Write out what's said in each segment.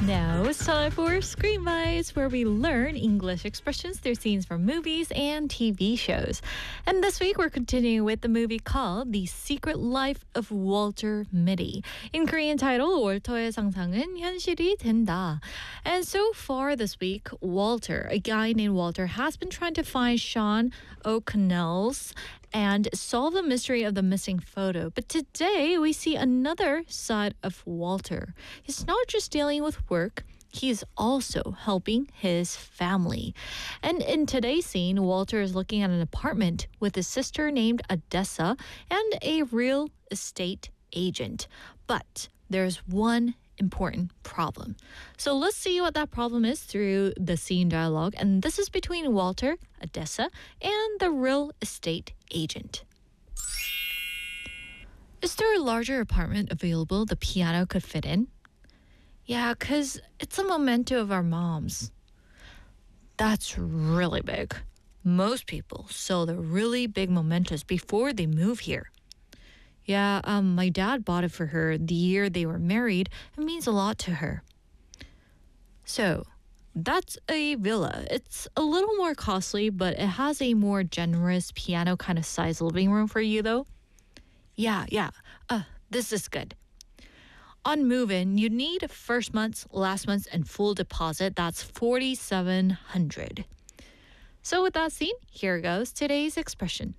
Now it's time for Screen Bites, where we learn English expressions through scenes from movies and TV shows. And this week, we're continuing with the movie called The Secret Life of Walter Mitty. In Korean title, 월터의 상상은 현실이 된다. And so far this week, Walter, a guy named Walter, has been trying to find Sean O'Connell's and solve the mystery of the missing photo. But today, we see another side of Walter. He's not just dealing with work, he's also helping his family. And in today's scene, Walter is looking at an apartment with his sister named Odessa and a real estate agent. But there's one important problem. So let's see what that problem is through the scene dialogue. And this is between Walter, Odessa, and the real estate agent. Is there a larger apartment available the piano could fit in? Yeah, 'cause it's a memento of our moms. That's really big. Most people sell their really big mementos before they move here. Yeah, my dad bought it for her the year they were married. It means a lot to her. So, that's a villa. It's a little more costly, but it has a more generous piano kind of size living room for you, though. Yeah. This is good. On move-in, you need first month's, last month's, and full deposit. That's $4,700. So with that scene, here goes today's expression.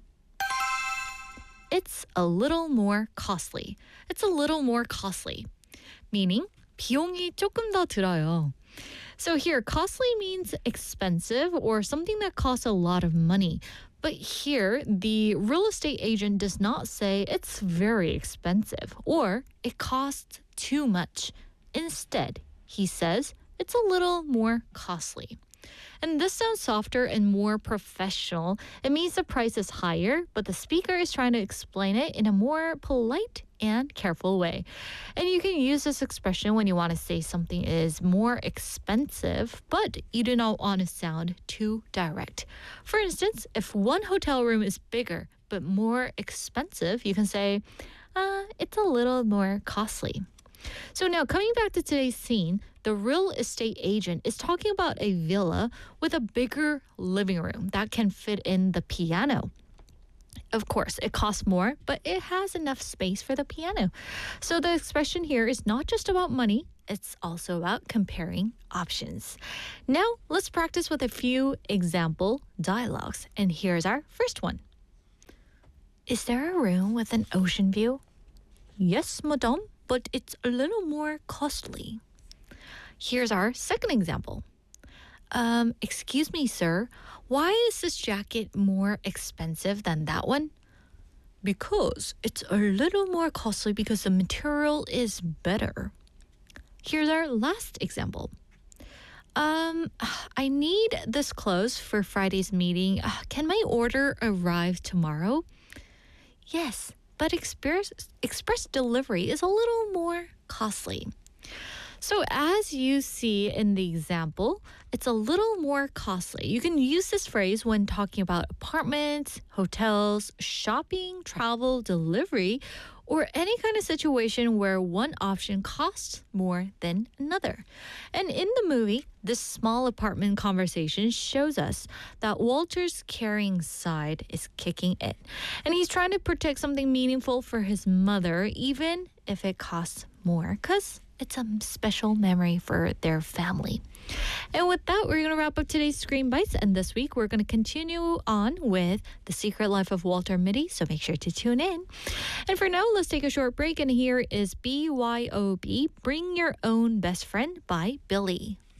It's a little more costly. It's a little more costly. Meaning, 비용이 조금 더 들어요. So here, costly means expensive or something that costs a lot of money. But here, the real estate agent does not say it's very expensive or it costs too much. Instead, he says it's a little more costly. And this sounds softer and more professional. It means the price is higher, but the speaker is trying to explain it in a more polite and careful way. And you can use this expression when you want to say something is more expensive, but you do not want to sound too direct. For instance, if one hotel room is bigger but more expensive, you can say, it's a little more costly. So now coming back to today's scene, the real estate agent is talking about a villa with a bigger living room that can fit in the piano. Of course, it costs more, but it has enough space for the piano. So the expression here is not just about money, it's also about comparing options. Now, let's practice with a few example dialogues. And here's our first one. Is there a room with an ocean view? Yes, madame, but it's a little more costly. Here's our second example. Excuse me, sir, why is this jacket more expensive than that one? Because it's a little more costly because the material is better. Here's our last example. I need this clothes for Friday's meeting. Can my order arrive tomorrow? Yes, but express delivery is a little more costly. So as you see in the example, it's a little more costly. You can use this phrase when talking about apartments, hotels, shopping, travel, delivery, or any kind of situation where one option costs more than another. And in the movie, this small apartment conversation shows us that Walter's caring side is kicking in. And he's trying to protect something meaningful for his mother, even if it costs more, because it's a special memory for their family. And with that, we're going to wrap up today's Screen Bites. And this week, we're going to continue on with The Secret Life of Walter Mitty. So make sure to tune in. And for now, let's take a short break. And here is BYOB, Bring Your Own Best Friend by Billy.